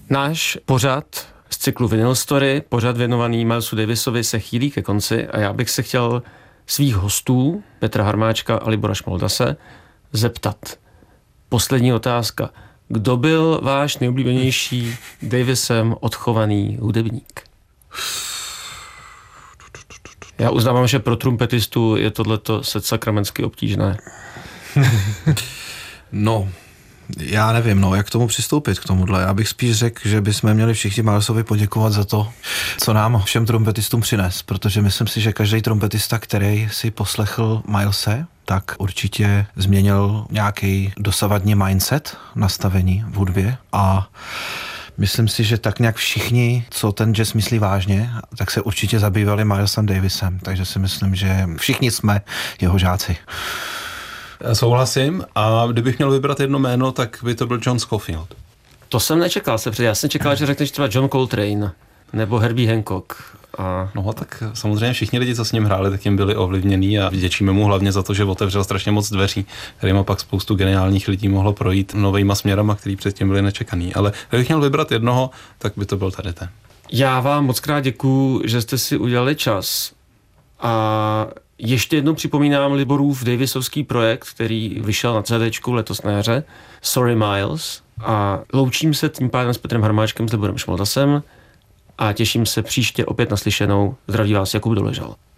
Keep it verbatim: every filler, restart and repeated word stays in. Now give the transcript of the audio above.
Náš pořad z cyklu Vinyl Story, pořad věnovaný Milesu Davisovi, se chýlí ke konci a já bych se chtěl svých hostů, Petra Harmáčka a Libora Šmoldase, zeptat. Poslední otázka. Kdo byl váš nejoblíbenější Davisem odchovaný hudebník? Já uznávám, že pro trumpetistu je tohleto sakramentsky obtížné. No, já nevím, no, jak k tomu přistoupit, k tomuhle. Já bych spíš řekl, že bychom měli všichni Milesovi poděkovat za to, co nám všem trumpetistům přines, protože myslím si, že každý trumpetista, který si poslechl Milese, tak určitě změnil nějaký dosavadní mindset, nastavení v hudbě a myslím si, že tak nějak všichni, co ten jazz myslí vážně, tak se určitě zabývali Milesem Davisem, takže si myslím, že všichni jsme jeho žáci. Souhlasím a kdybych měl vybrat jedno jméno, tak by to byl John Scofield. To jsem nečekal se, protože já jsem čekal, že řekneš třeba John Coltrane nebo Herbie Hancock. A... No tak samozřejmě všichni lidi, co s ním hráli, tak jim byli ovlivnění a vděčíme mu hlavně za to, že otevřel strašně moc dveří, kterýma pak spoustu geniálních lidí mohlo projít novejma směrama, který předtím byli nečekaný. Ale kdybych měl vybrat jednoho, tak by to byl tady ten. Já vám moc krát děkuju, že jste si udělali čas a ještě jednou připomínám Liborův Davisovský projekt, který vyšel na CDčku letos na jaře, Sorry Miles, a loučím se tím pádem s Petrem Harmáčkem, s Liborem Šmoldasem a těším se příště opět naslyšenou. Zdraví vás Jakub Doležal.